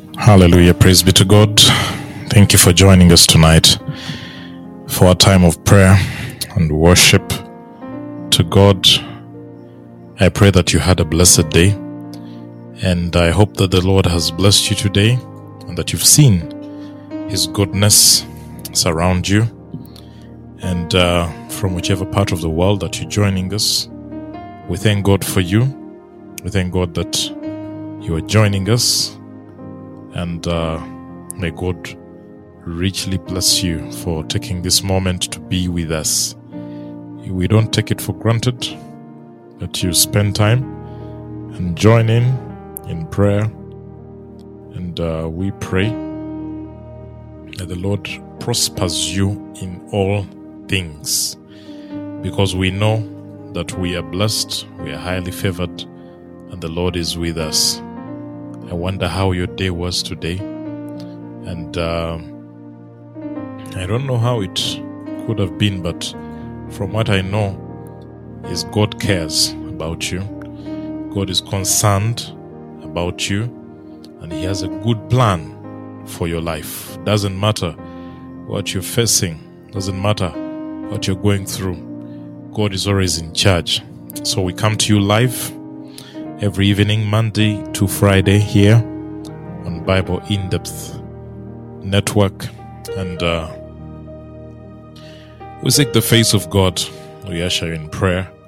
Hallelujah. Praise be to God. Thank you for joining us tonight for a time of prayer and worship to God. I pray that you had a blessed day, and I hope that the Lord has blessed you today and that you've seen His goodness surround you. And from whichever part of the world that you're joining us, we thank God for you. We thank God that you are joining us. And may God richly bless you for taking this moment to be with us. We don't take it for granted that you spend time and join in prayer. And we pray that the Lord prospers you in all things, because we know that we are blessed, we are highly favored, and the Lord is with us. I wonder how your day was today, and I don't know how it could have been, but from what I know is God cares about you. God is concerned about you, and He has a good plan for your life. Doesn't matter what you're facing, doesn't matter what you're going through, God is always in charge. So we come to you live every evening, Monday to Friday, here on Bible In-Depth Network. And we seek the face of God. We usher you in prayer.